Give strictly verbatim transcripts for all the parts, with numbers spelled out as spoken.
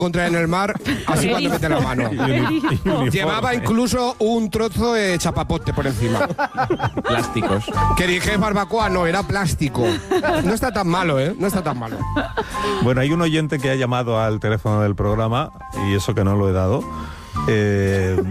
encontrar en el mar, así cuando mete la mano. Llevaba incluso un trozo de chapapote por encima. Plásticos. Que dije barbacoa, no, era plástico. No está tan malo, ¿eh? No está tan malo. Bueno, hay un oyente que ha llamado al teléfono del programa, y eso que no lo he dado. Eh...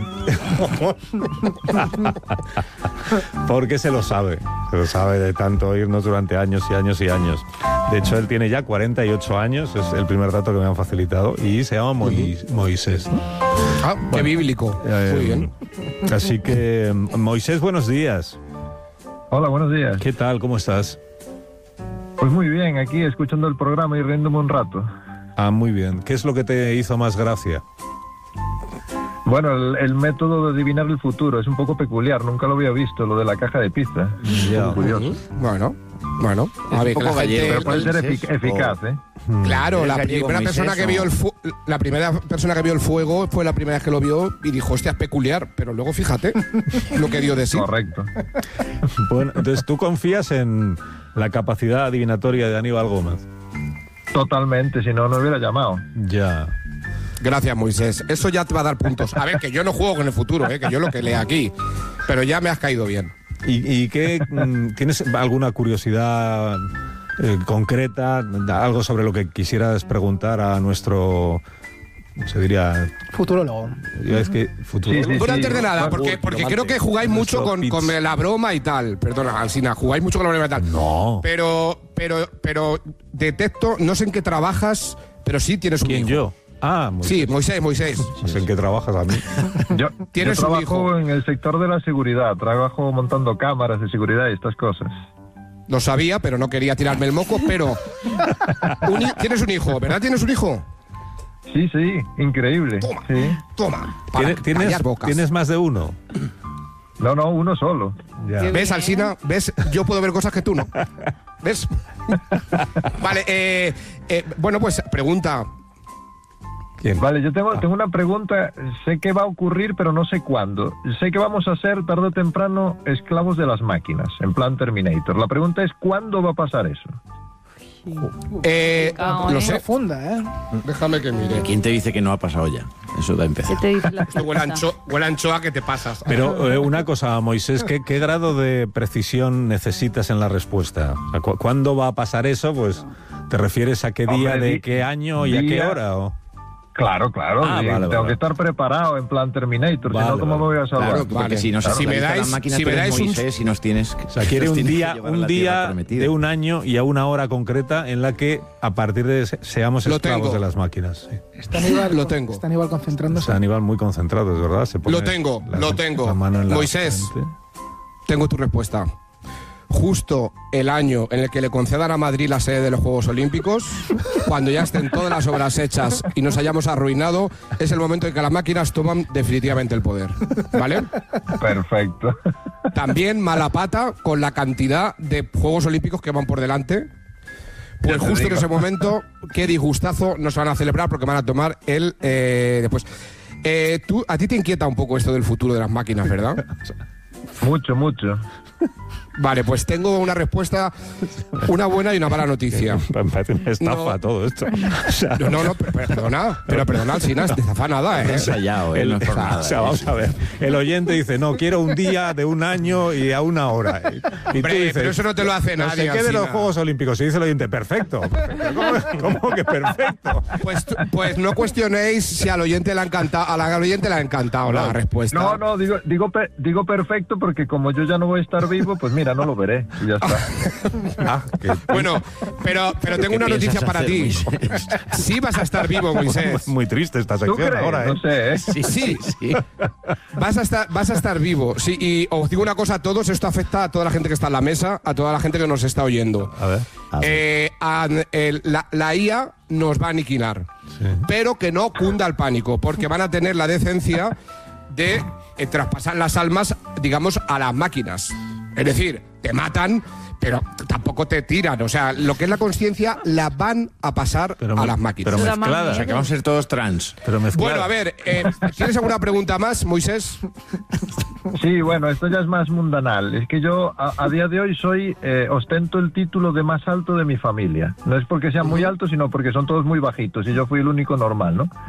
porque se lo sabe, se lo sabe de tanto oírnos durante años y años y años. De hecho, él tiene ya cuarenta y ocho años, es el primer dato que me han facilitado, y se llama Mois- Moisés, ¿no? Ah, qué Bueno, bíblico. Eh, Muy bien. Así que, Moisés, buenos días. Hola, buenos días. ¿Qué tal? ¿Cómo estás? Pues muy bien, aquí escuchando el programa y riéndome un rato. Ah, muy bien. ¿Qué es lo que te hizo más gracia? Bueno, el, el método de adivinar el futuro es un poco peculiar, nunca lo había visto, lo de la caja de pizza. Ya. Un poco curioso. Bueno, bueno. A ver, que la gente... Pero puede ser efic- eficaz, ¿eh? Claro, la ¿Eres gallego, primera Moisés, persona que o? vio el fu- la primera persona que vio el fuego fue la primera vez que lo vio y dijo, hostia, es peculiar, pero luego fíjate lo que dio de sí. Correcto. Bueno, entonces, ¿tú confías en la capacidad adivinatoria de Aníbal Gómez? Totalmente, si no, no hubiera llamado. Ya. Gracias, Moisés. Eso ya te va a dar puntos. A ver, que yo no juego con el futuro, ¿eh? Que yo lo que leo aquí. Pero ya me has caído bien. ¿Y, y qué, mm, tienes alguna curiosidad eh, concreta, algo sobre lo que quisieras preguntar a nuestro, ¿cómo se diría? Futurólogo. Es que futuro. Sí, sí, Bueno, sí. antes de nada, Uy, porque, porque Diamante. creo que jugáis mucho Nuestro con, pitch. con la broma y tal. Perdona, Alsina, jugáis mucho con la broma y tal. No. Pero, pero, pero detecto, no sé en qué trabajas, pero sí tienes un ¿Quién, hijo. yo? Ah, Moisés. Sí, Moisés, Moisés. No sé en qué trabajas a mí. Yo, Tienes yo un trabajo hijo. en el sector de la seguridad, trabajo montando cámaras de seguridad y estas cosas. Lo sabía, pero no quería tirarme el moco, pero... un hi- tienes un hijo, ¿verdad? ¿Tienes un hijo? Sí, sí, increíble. Toma, Sí. toma. Para ¿Tienes, tienes, callar bocas. ¿Tienes más de uno? No, no, uno solo. Ya. ¿Ves, Alsina? ¿Ves? Yo puedo ver cosas que tú no. ¿Ves? Vale, eh, eh, bueno, pues pregunta. ¿Quién? Vale, yo tengo, tengo una pregunta. Sé que va a ocurrir, pero no sé cuándo. Sé que vamos a ser tarde o temprano esclavos de las máquinas, en plan Terminator. La pregunta es, ¿cuándo va a pasar eso? Eh, Complicado, lo ¿eh? sé. Profunda, ¿eh? Déjame que mire. ¿Quién te dice que no ha pasado ya? Eso da a empezar. ¿Qué te dice la Esto huele a, ancho- huele a anchoa que te pasas. Pero eh, una cosa, Moisés, ¿qué, ¿qué grado de precisión necesitas en la respuesta? O sea, cu- ¿cuándo va a pasar eso? Pues, ¿te refieres a qué día, Hombre, de di- qué año y a qué día- hora? ¿O? Claro, claro. Ah, sí, vale, tengo vale. que estar preparado en plan Terminator, Vale, si no, ¿cómo vale. me voy a salvar? Claro, porque Vale. si nos Claro. si me Si me dais, dais- la máquina, si tú me eres dais un- Moisés y nos tienes... O sea, quiere un día, un día de un año. año y a una hora concreta en la que a partir de ese seamos Lo esclavos tengo. de las máquinas. Sí. Está Aníbal, Lo tengo. Está Aníbal concentrándose. Está Aníbal muy concentrado, es verdad. Se pone Lo tengo, la- lo tengo. la mano en la Moisés. frente. Tengo tu respuesta. Justo el año en el que le concedan a Madrid la sede de los Juegos Olímpicos, cuando ya estén todas las obras hechas y nos hayamos arruinado, es el momento en que las máquinas toman definitivamente el poder. ¿Vale? Perfecto. También mala pata con la cantidad de Juegos Olímpicos que van por delante. Pues Ya te justo en digo. ese momento, qué disgustazo nos van a celebrar porque van a tomar el eh, después. Eh, tú, a ti te inquieta un poco esto del futuro de las máquinas, ¿verdad? Mucho, mucho. Vale, pues tengo una respuesta, una buena y una mala noticia. Me parece una estafa No. todo esto. O sea, No, no, no, pero, pero perdona, pero perdona, Alsina, de zafa nada, ¿eh? Ensayado, ¿eh? el- No es por o sea, nada, o sea, ¿eh? vamos a ver. El oyente dice, no, quiero un día de un año y a una hora. Y, y Hombre, pero eso no te lo hace no nadie, sé qué de los Alsina. Juegos Olímpicos. Y dice el oyente, perfecto. perfecto. ¿Cómo, cómo que perfecto? Pues, tú- pues no cuestionéis si al oyente le ha encantado, a la al oyente le ha encantado la respuesta. No, no, digo, digo, pe- digo perfecto porque como yo ya no voy a estar vivo, pues mira, no lo veré y ya está. Ah, que- Bueno, pero, pero tengo ¿Qué una noticia piensas para hacer, ti. Moisés? Sí vas a estar vivo, Moisés. muy triste esta ¿Tú sección crees? ahora, ¿eh? No sé, ¿eh? Sí, Sí. sí. Vas a estar, vas a estar vivo. Sí, y os digo una cosa a todos, esto afecta a toda la gente que está en la mesa, a toda la gente que nos está oyendo. A ver. Eh, a- el- la, la I A nos va a aniquilar, Sí. pero que no cunda el pánico, porque van a tener la decencia de eh, traspasar las almas, digamos, a las máquinas. Es decir, te matan, pero tampoco te tiran. O sea, lo que es la conciencia la van a pasar Pero a me- las máquinas. pero Da más mezclada. O sea, que vamos a ser todos trans. Pero mezclada. Bueno, a ver, eh, ¿tienes alguna pregunta más, Moisés? Sí, bueno, esto ya es más mundanal. Es que yo a, a día de hoy soy, eh, ostento el título de más alto de mi familia. No es porque sean muy altos, sino porque son todos muy bajitos y yo fui el único normal, ¿no?